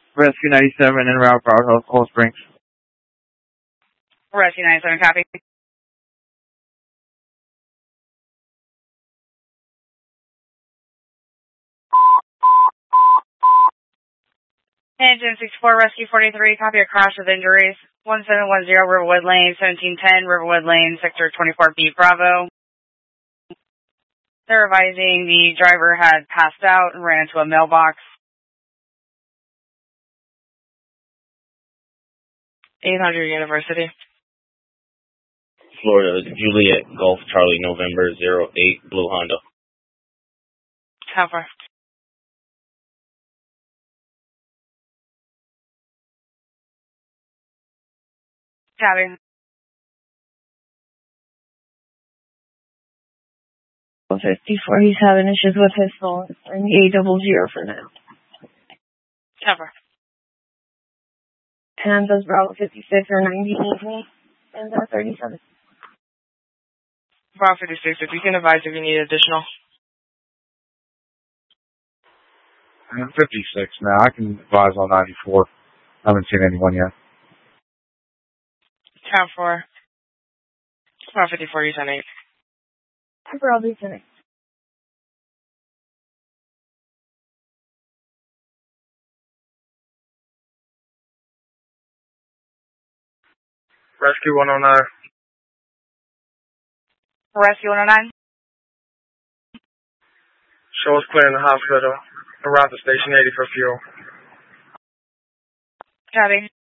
Rescue 97 en route for Cold Springs. Rescue 97, copy. Engine 64, Rescue 43, copy a crash with injuries. 1710 Riverwood Lane, 1710 Riverwood Lane, Sector 24B, Bravo. They're advising the driver had passed out and ran into a mailbox. 800 University. Florida, Juliet, Golf, Charlie, November 08, Blue Honda. How far? Copy. 54, he's having issues with his phone. And the A00 for now. Cover. And does Bravo 56 or 90 need me? And 37. Bravo 56, if you can advise if you need additional. I'm 56 now. I can advise on 94. I haven't seen anyone yet. Count 4. Bravo 54, you 10-8. Bravo 10-8. Rescue 109. Rescue 109. Show us clear in the hospital. Arrive at station 80 for fuel. Copy.